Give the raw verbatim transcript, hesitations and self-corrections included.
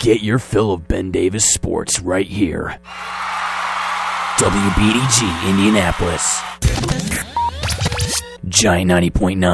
Get your fill of Ben Davis sports right here. W B D G Indianapolis. Giant ninety point nine.